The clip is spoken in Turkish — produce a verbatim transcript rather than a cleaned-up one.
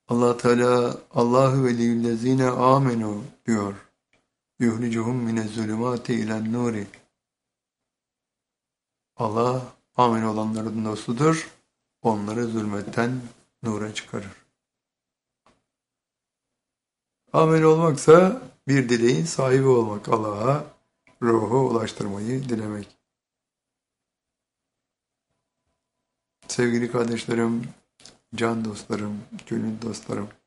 Allah Teala Allahu veliyyüllezine amenu diyor. Yuhricuhum minezzulümati ilen nuri. Allah amin olanların dostudur. Onları zulmetten nura çıkarır. Amin olmaksa bir dileğin sahibi olmak. Allah'a ruhu ulaştırmayı dilemek. Sevgili kardeşlerim, can dostlarım, gönül dostlarım.